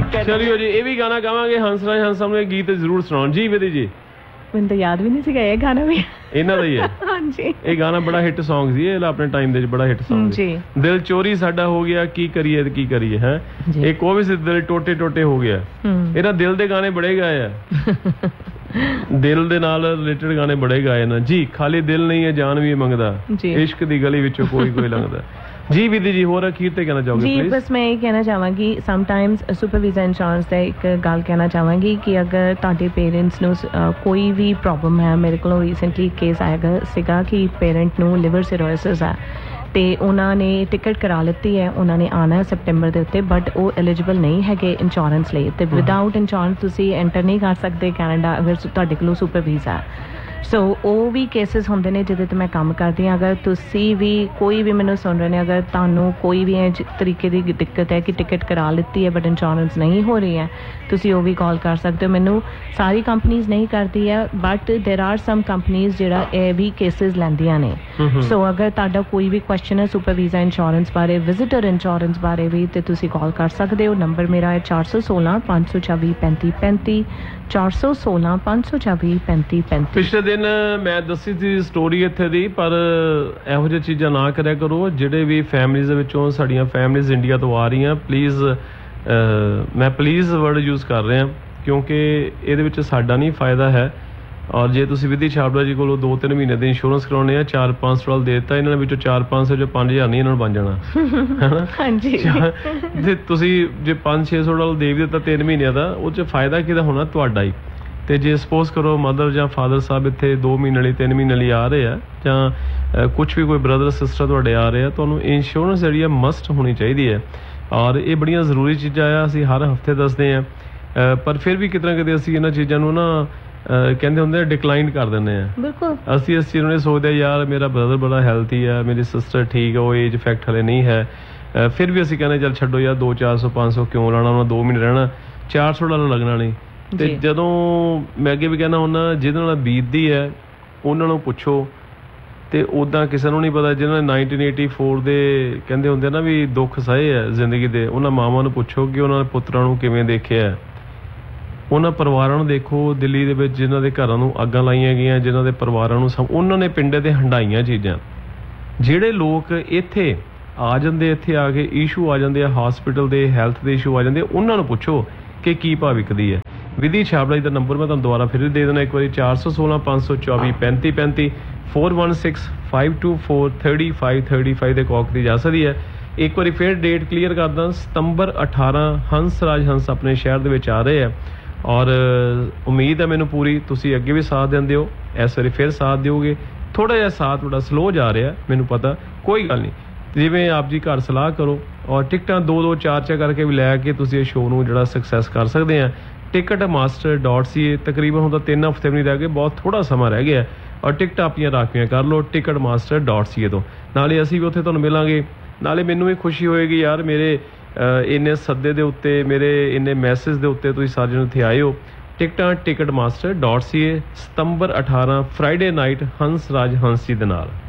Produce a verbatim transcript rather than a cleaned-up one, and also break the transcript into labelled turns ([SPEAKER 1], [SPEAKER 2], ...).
[SPEAKER 1] चलियो जी ये भी गाना गावांगे हंसराज हंस सामने गीत जरूर सुनाओ जी विधि जी
[SPEAKER 2] ਮੈਨੂੰ ਤਾਂ ਯਾਦ ਵੀ ਨਹੀਂ ਸੀਗਾ ਇਹ ਗਾਣਾ ਵੀ
[SPEAKER 1] ਇਹਨਾਂ ਦਾ ਹੀ ਹੈ
[SPEAKER 2] ਹਾਂਜੀ
[SPEAKER 1] ਇਹ ਗਾਣਾ ਬੜਾ ਹਿੱਟ Song ਸੀ ਇਹ ਆਪਣੇ ਟਾਈਮ ਦੇ ਵਿੱਚ ਬੜਾ ਹਿੱਟ Song ਸੀ ਦਿਲ ਚੋਰੀ ਸਾਡਾ ਹੋ ਗਿਆ ਕੀ ਕਰੀਏ ਤੇ ਕੀ ਕਰੀਏ ਹੈ ਇੱਕ ਉਹ ਵੀ ਸੀ ਦਿਲ ਟੋਟੇ ਟੋਟੇ ਹੋ ਗਿਆ ਇਹਨਾਂ ਦਿਲ ਦੇ ਗਾਣੇ ਬੜੇ ਗਾਏ ਆ ਦਿਲ ਦੇ ਨਾਲ ਰਿਲੇਟਡ ਗਾਣੇ ਬੜੇ ਗਾਏ ਨਾ ਜੀ ਖਾਲੀ ਦਿਲ ਨਹੀਂ ਹੈ ਜਾਨ ਵੀ ਮੰਗਦਾ ਇਸ਼ਕ ਦੀ ਗਲੀ ਵਿੱਚੋਂ ਕੋਈ ਕੋਈ ਲੰਘਦਾ जी विधि जी होर अखीर ते कहना चाहोगे
[SPEAKER 2] जी बस मैं ये कहना चाहांगी समटाइम्स सुपर वीज़ा इंश्योरेंस का एक गल कहना चाहांगी कि अगर तुहाडे पेरेंट्स नूं कोई भी प्रॉब्लम है मेरे को रीसेंटली केस आएगा सीगा कि पेरेंट नूं लिवर सिरोसिस है तो उन्होंने टिकट करा लीती है उन्होंने आना है सैप्टेंबर के उत्ते बट वो एलिजिबल नहीं है इंश्योरेंस लिए तो विदाउट इंश्योरेंस तुसी एंटर नहीं कर सकते कैनेडा अगर तुहाडे कोल सुपर वीज़ा है सो वो भी केसिस होंदे ने जिहदे ते मैं काम करती हाँ अगर तुसी भी कोई भी मैनूं सुन रहे हैं अगर तुहानूं कोई भी तरीके की दिक्कत है कि टिकट करा लीती है बट इंश्योरेंस नहीं हो रही है तुसी वो भी कॉल कर सकते हो मैनूं सारी कंपनीज नहीं करती है but there are some companies जिहड़ा ये भी केसिस लैंदियां ने सो अगर तुहाडा कोई भी क्वेश्चन है सुपर वीज़ा इंश्योरेंस बारे विजिटर इंश्योरेंस बारे भी तो तुसी कॉल कर सकते हो नंबर मेरा है चार सौ सोलह पाँच सौ चौबी पैंती पैंती चार सौ सोलह पाँच सौ चौबी पैंती पैंती
[SPEAKER 1] पिछले दिन मैं दसी थी स्टोरी इत्थे दी पर ਇਹੋ ਜਿਹੀ ਚੀਜ਼ਾਂ ਨਾ ਕਰਿਆ ਕਰੋ ਜਿਹੜੇ ਵੀ ਫੈਮਿਲੀਜ਼ ਦੇ ਵਿੱਚੋਂ ਸਾਡੀਆਂ ਫੈਮਿਲੀਜ਼ ਇੰਡੀਆ ਤੋਂ ਆ ਰਹੀਆਂ ਪਲੀਜ਼ ਮੈਂ ਪਲੀਜ਼ ਵਰਡ ਯੂਜ਼ ਕਰ ਰਿਹਾ ਕਿਉਂਕਿ ਇਹਦੇ ਵਿੱਚ ਸਾਡਾ ਨਹੀਂ ਫਾਇਦਾ ਹੈ ਔਰ ਜੇ ਤੁਸੀਂ ਵਿਧੀ ਛਾਬੜਾ ਜੀ ਕੋਲੋਂ ਦੋ ਤਿੰਨ ਮਹੀਨੇ ਦੇ ਇੰਸ਼ੋਰੈਂਸ ਕਰਾਉਣੇ ਆ ਚਾਰ ਪੰਜ ਸੌ ਦੇ ਦਿੱਤਾ ਇਹਨਾਂ ਵਿੱਚੋਂ ਚਾਰ ਪੰਜ ਸੌ ਜੋ ਪੰਜ ਹਜ਼ਾਰ ਨਹੀਂ ਇਹਨਾਂ ਨੂੰ ਬਣ ਜਾਣਾ ਹੈਨਾ
[SPEAKER 2] ਹਾਂਜੀ
[SPEAKER 1] ਜੇ ਤੁਸੀਂ ਜੇ ਪੰਜ ਛੇ ਸੌ ਡਾਲਰ ਦੇ ਵੀ ਦਿੱਤਾ ਤਿੰਨ ਮਹੀਨਿਆਂ ਦਾ ਉਹ 'ਚ ਫਾਇਦਾ ਕਿਹਦਾ ਹੋਣਾ ਤੁਹਾਡਾ ਹੀ ਤੇ ਜੇ ਸਪੋਜ਼ ਕਰੋ ਮਦਰ ਜਾਂ ਫਾਦਰ ਸਾਹਿਬ ਇੱਥੇ ਦੋ ਮਹੀਨੇ ਲਈ ਤਿੰਨ ਮਹੀਨੇ ਲਈ ਆ ਰਹੇ ਆ ਜਾਂ ਕੁਛ ਵੀ ਕੋਈ ਬ੍ਰਦਰ ਸਿਸਟਰ ਤੁਹਾਡੇ ਆ ਰਹੇ ਆ ਤੁਹਾਨੂੰ ਇੰਸ਼ੋਰੈਂਸ ਜਿਹੜੀ ਆ ਮਸਟ ਹੋਣੀ ਚਾਹੀਦੀ ਹੈ ਔਰ ਇਹ ਬੜੀਆਂ ਜ਼ਰੂਰੀ ਚੀਜ਼ਾਂ ਆ ਅਸੀਂ ਹਰ ਹਫਤੇ ਦੱਸਦੇ ਆ ਪਰ ਫਿਰ ਵੀ ਕਿਤੇ ਨਾ ਕਿਤੇ ਅਸੀਂ ਇਹਨਾਂ ਚੀਜ਼ਾਂ ਨੂੰ ਨਾ ਕਹਿੰਦੇ ਹੁੰਦੇ ਡਿਕਲਾਈਨ ਕਰ ਦਿੰਦੇ ਆ
[SPEAKER 2] ਬਿਲਕੁਲ
[SPEAKER 1] ਅਸੀਂ ਇਸ ਚੀਜ਼ ਨੂੰ ਸੋਚਦੇ ਯਾਰ ਮੇਰਾ ਬ੍ਰਦਰ ਬੜਾ ਹੈਲਥੀ ਆ ਮੇਰੀ ਸਿਸਟਰ ਠੀਕ ਆ ਉਹ ਏਜ ਇਫੈਕਟ ਹਲੇ ਨਹੀਂ ਹੈ ਫਿਰ ਵੀ ਅਸੀਂ ਕਹਿੰਦੇ ਚੱਲ ਛੱਡੋ ਯਾਰ ਦੋ ਚਾਰ ਸੌ ਪੰਜ ਸੌ ਕਿਉਂ ਲਾਉਣਾ ਉਹਨਾਂ ਦੋ ਮਹੀਨੇ ਰਹਿਣਾ ਚਾਰ ਸੌ ਡਾਲਰ ਲੱਗਣਾ ਨਹੀਂ ਤੇ ਜਦੋਂ ਮੈਂ ਅੱਗੇ ਵੀ ਕਹਿੰਦਾ ਹੁੰਦਾ ਜਿਹਦੇ ਨਾਲ ਬੀਤਦੀ ਹੈ ਉਹਨਾਂ ਨੂੰ ਪੁੱਛੋ ਤੇ ਉੱਦਾਂ ਕਿਸੇ ਨੂੰ ਨਹੀਂ ਪਤਾ ਜਿਹਨਾਂ ਨੇ ਨਾਈਨਟੀਨ ਏਟੀ ਫੋਰ ਦੇ ਕਹਿੰਦੇ ਹੁੰਦੇ ਨਾ ਵੀ ਦੁੱਖ ਸਹੇ ਆ ਜ਼ਿੰਦਗੀ ਦੇ ਉਹਨਾਂ ਮਾਵਾਂ ਨੂੰ ਪੁੱਛੋ ਕਿ ਉਹਨਾਂ ਦੇ ਪੁੱਤਰਾਂ ਨੂੰ ਕਿਵੇਂ ਦੇਖਿਆ ਉਹਨਾਂ ਪਰਿਵਾਰਾਂ ਨੂੰ ਦੇਖੋ ਦਿੱਲੀ ਦੇ ਵਿੱਚ ਜਿਨ੍ਹਾਂ ਦੇ ਘਰਾਂ ਨੂੰ ਅੱਗਾਂ ਲਾਈਆਂ ਗਈਆਂ ਜਿਨ੍ਹਾਂ ਦੇ ਪਰਿਵਾਰਾਂ ਨੂੰ ਉਹਨਾਂ ਨੇ ਪਿੰਡੇ ਤੇ ਹੰਡਾਈਆਂ ਚੀਜ਼ਾਂ ਜਿਹੜੇ ਲੋਕ ਇੱਥੇ ਆ ਜਾਂਦੇ ਇੱਥੇ ਆ ਕੇ ਇਸ਼ੂ ਆ ਜਾਂਦੇ ਆ ਹਸਪੀਟਲ ਦੇ ਹੈਲਥ ਦੇ ਇਸ਼ੂ ਆ ਜਾਂਦੇ ਉਹਨਾਂ ਨੂੰ ਪੁੱਛੋ ਕਿ ਕੀ ਭਾਅ ਵਿਕਦੀ ਹੈ ਵਿਧੀ ਛਾਬੜਾ ਜੀ ਦਾ ਨੰਬਰ ਮੈਂ ਤੁਹਾਨੂੰ ਦੁਬਾਰਾ ਫਿਰ ਦੇ ਦੇਣਾ ਇੱਕ ਵਾਰੀ ਚਾਰ ਸੌ ਸੋਲਾਂ ਪੰਜ ਸੌ ਚੌਵੀ ਪੈਂਤੀ ਪੈਂਤੀ four one six five to four thirty five thirty five ਦੇ ਕਾਲ ਕੀਤੀ ਜਾ ਸਕਦੀ ਹੈ ਇੱਕ ਵਾਰੀ ਫਿਰ ਡੇਟ ਕਲੀਅਰ ਕਰਦਾ ਸਤੰਬਰ ਅਠਾਰਾਂ ਹੰਸ ਰਾਜ ਹੰਸ ਆਪਣੇ ਸ਼ਹਿਰ ਦੇ ਵਿੱਚ ਆ ਰਹੇ ਆ ਔਰ ਉਮੀਦ ਹੈ ਮੈਨੂੰ ਪੂਰੀ ਤੁਸੀਂ ਅੱਗੇ ਵੀ ਸਾਥ ਦਿੰਦੇ ਹੋ ਇਸ ਵਾਰੀ ਫਿਰ ਸਾਥ ਦਿਓਗੇ ਥੋੜਾ ਜਿਹਾ ਸਾਥ ਥੋੜਾ ਸਲੋ ਜਾ ਰਿਹਾ ਮੈਨੂੰ ਪਤਾ ਕੋਈ ਗੱਲ ਨਹੀਂ ਜਿਵੇਂ ਆਪ ਜੀ ਘਰ ਸਲਾਹ ਕਰੋ ਔਰ ਟਿਕਟਾਂ ਦੋ ਦੋ ਚਾਰ ਚਾਰ ਕਰਕੇ ਵੀ ਲੈ ਕੇ ਤੁਸੀਂ ਇਹ ਸ਼ੋਅ ਨੂੰ ਜਿਹੜਾ ਸਕਸੈਸ ਕਰ ਸਕਦੇ ਆ ਟਿਕਟ ਮਾਸਟਰ ਡਾਟ ਸੀ ਏ ਤਕਰੀਬਨ ਹੁਣ ਤਾਂ ਤਿੰਨ ਹਫ਼ਤੇ ਵੀ ਨਹੀਂ ਰਹਿ ਗਏ ਬਹੁਤ ਥੋੜਾ ਸਮਾਂ ਰਹਿ ਗਿਆ ਔਰ ਟਿਕਟਾਂ ਆਪਣੀਆਂ ਰਾਖਵੀਆਂ ਕਰ ਲਓ ਟਿਕਟ ਮਾਸਟਰ ਡਾਟ ਸੀ ਏ ਤੋਂ ਨਾਲੇ ਅਸੀਂ ਵੀ ਉੱਥੇ ਤੁਹਾਨੂੰ ਮਿਲਾਂਗੇ ਨਾਲੇ ਮੈਨੂੰ ਵੀ ਖੁਸ਼ੀ ਹੋਏਗੀ ਯਾਰ ਮੇਰੇ ਇੰਨੇ ਸੱਦੇ ਦੇ ਉੱਤੇ ਮੇਰੇ ਇੰਨੇ ਮੈਸੇਜ ਦੇ ਉੱਤੇ ਤੁਸੀਂ ਸਾਰੇ ਜਣੇ ਉੱਥੇ ਆਏ ਹੋ ਟਿਕਟਾਂ ਟਿਕਟ ਮਾਸਟਰ ਡਾਟ ਸੀ ਏ ਸਤੰਬਰ ਅਠਾਰਾਂ ਫਰਾਈਡੇ ਨਾਈਟ ਹੰਸ ਰਾਜ ਹੰਸ ਜੀ ਦੇ ਨਾਲ